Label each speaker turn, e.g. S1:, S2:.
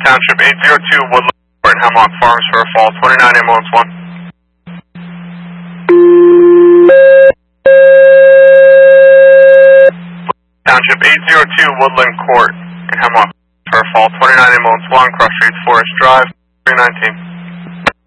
S1: Township 802 Woodland Court, Hemlock Farms for a fall, 29 ambulance 1. Township 802 Woodland Court in Hemlock for a fall, 29 ambulance 1, cross streets Forest Drive, 319.